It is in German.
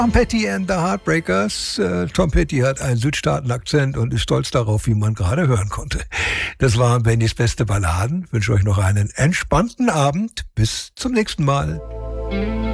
Tom Petty and the Heartbreakers. Tom Petty hat einen Südstaaten-Akzent und ist stolz darauf, wie man gerade hören konnte. Das waren Bennys beste Balladen. Ich wünsche euch noch einen entspannten Abend. Bis zum nächsten Mal.